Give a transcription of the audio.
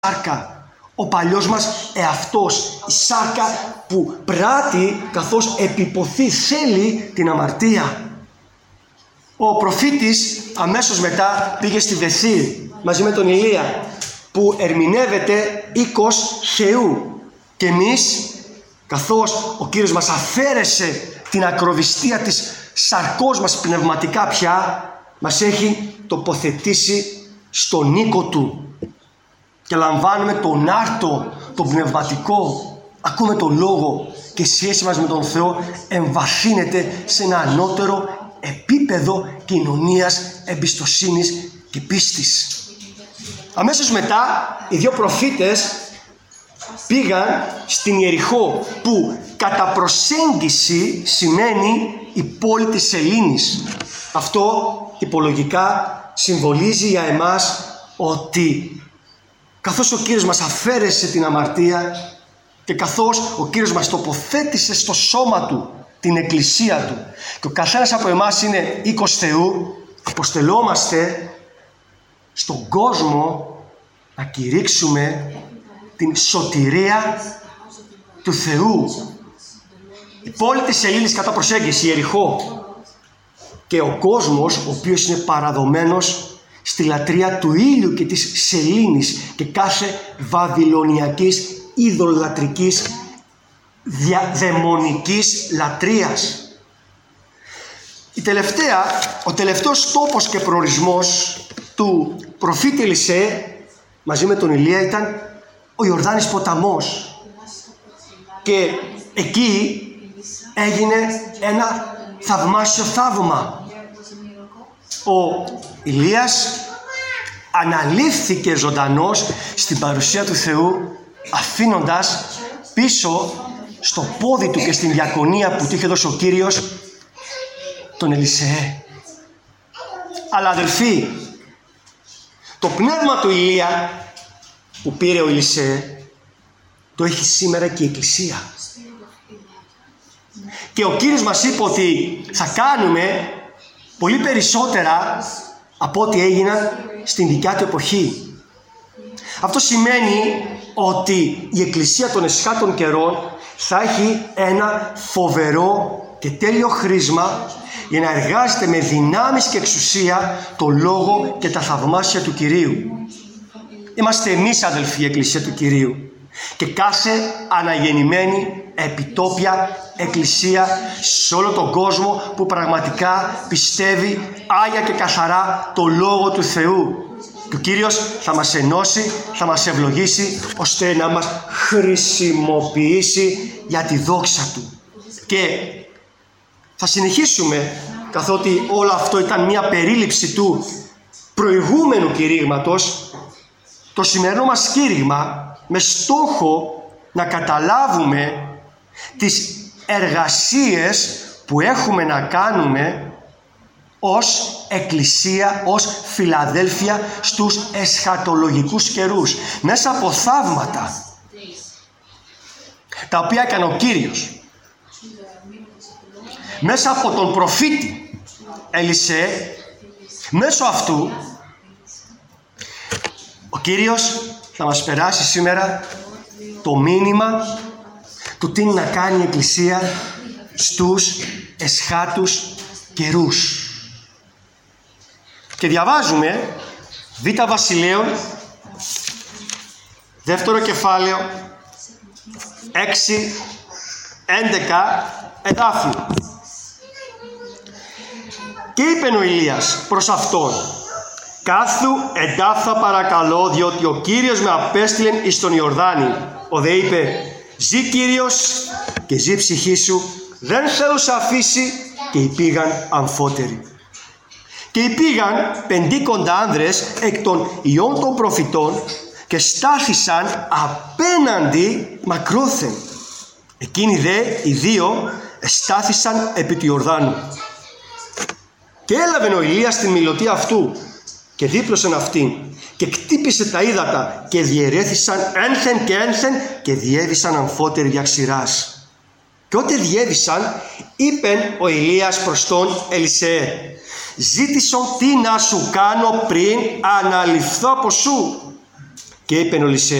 σάρκα. Ο παλιός μας εαυτός, η σάρκα που πράττει καθώς επιποθεί, θέλει την αμαρτία. Ο προφήτης αμέσως μετά πήγε στη Βεθήλ μαζί με τον Ηλία, που ερμηνεύεται οίκος Θεού. Και εμείς, καθώς ο Κύριος μας αφαίρεσε την ακροβιστία της σαρκός μας πνευματικά πια, μας έχει τοποθετήσει στον οίκο Του. Και λαμβάνουμε τον άρτο, τον πνευματικό, ακούμε τον Λόγο και η σχέση μας με τον Θεό εμβαθύνεται σε ένα ανώτερο επίπεδο κοινωνίας, εμπιστοσύνης και πίστης. Αμέσως μετά οι δύο προφήτες πήγαν στην Ιεριχώ, που κατά προσέγγιση σημαίνει η πόλη της σελήνης. Αυτό υπολογικά συμβολίζει για εμάς ότι καθώς ο Κύριος μας αφαίρεσε την αμαρτία και καθώς ο Κύριος μας τοποθέτησε στο σώμα Του την εκκλησία Του και ο καθένας από εμάς είναι οίκος Θεού, αποστελόμαστε στον κόσμο να κηρύξουμε την σωτηρία του Θεού. Η πόλη της σελήνης κατά προσέγγιση, η Ιεριχώ, και ο κόσμος ο οποίος είναι παραδομένος στη λατρεία του ήλιου και της σελήνης και κάθε βαβυλωνιακής ειδωλατρικής δαιμονικής λατρείας. Ο τελευταίος τόπος και προορισμός του προφήτη Ελισέ μαζί με τον Ηλία ήταν ο Ιορδάνης ποταμός, και εκεί έγινε ένα θαυμάσιο θαύμα. Ο Ηλίας αναλήφθηκε ζωντανός στην παρουσία του Θεού, αφήνοντας πίσω στο πόδι του και στην διακονία που του είχε δώσει ο Κύριος τον Ελισεέ. Αλλά αδελφοί, το πνεύμα του Ηλία που πήρε ο Ελισεέ το έχει σήμερα και η Εκκλησία. Και ο Κύριος μας είπε ότι θα κάνουμε πολύ περισσότερα από ό,τι έγιναν στην δικιά του εποχή. Αυτό σημαίνει ότι η Εκκλησία των εσχάτων καιρών θα έχει ένα φοβερό και τέλειο χρήσμα για να εργάζεται με δυνάμεις και εξουσία το Λόγο και τα θαυμάσια του Κυρίου. Είμαστε εμείς, αδελφοί, η Εκκλησία του Κυρίου, και κάθε αναγεννημένη επιτόπια εκκλησία σε όλο τον κόσμο που πραγματικά πιστεύει άγια και καθαρά το Λόγο του Θεού. Και ο Κύριος θα μας ενώσει, θα μας ευλογήσει, ώστε να μας χρησιμοποιήσει για τη δόξα Του. Και θα συνεχίσουμε, καθότι όλο αυτό ήταν μια περίληψη του προηγούμενου κηρύγματος, το σημερινό μας κήρυγμα με στόχο να καταλάβουμε τις εργασίες που έχουμε να κάνουμε ως Εκκλησία, ως Φιλαδέλφια στους εσχατολογικούς καιρούς, μέσα από θαύματα τα οποία έκανε ο Κύριος, μέσα από τον προφήτη Ελισέ. Μέσω αυτού ο Κύριος θα μας περάσει σήμερα το μήνυμα του τι να κάνει η Εκκλησία στους εσχάτους καιρούς. Και διαβάζουμε Β' Βασιλέων, δεύτερο κεφάλαιο, 6-11 εδάφιο. Και είπε ο Ηλίας προς αυτόν: «Κάθου εντάφθα παρακαλώ, διότι ο Κύριος με απέστειλεν εις τον Ιορδάνη». Ο δε είπε: «Ζή Κύριος και ζή ψυχή σου, δεν θέλω σε αφήσει». Και υπήγαν αμφότεροι. Και υπήγαν 50 άνδρες εκ των ιών των προφητών και στάθησαν απέναντι μακρόθεν. Εκείνοι δε οι δύο στάθησαν επί του Ιορδάνου. Και έλαβε ο Ηλίας την μιλωτή αυτού και δίπλωσεν αυτήν και κτύπησε τα ύδατα και διαιρέθησαν ένθεν και ένθεν και διέβησαν αμφότεροι για ξηράς. Και ότε διέβησαν, είπεν ο Ηλίας προς τον Ελισεέ: «Ζήτησον τι να σου κάνω πριν αναλυφθώ από σου». Και είπεν ο Ελισέου: